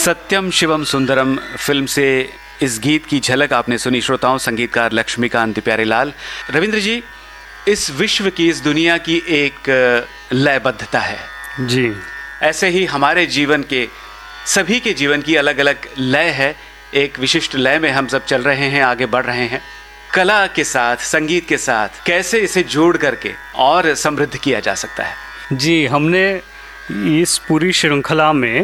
सत्यम Shivam Sundaram film से इस गीत की झलक आपने सुनी श्रोताओं। संगीतकार लक्ष्मीकांत प्यारेलाल। रविंद्र जी, इस विश्व की, इस दुनिया की एक लयबद्धता है जी। ऐसे ही हमारे जीवन के, सभी के जीवन की अलग अलग लय है। एक विशिष्ट लय में हम सब चल रहे हैं, आगे बढ़ रहे हैं। कला के साथ, संगीत के साथ कैसे इसे जोड़ करके और समृद्ध किया जा सकता है? जी, हमने इस पूरी श्रृंखला में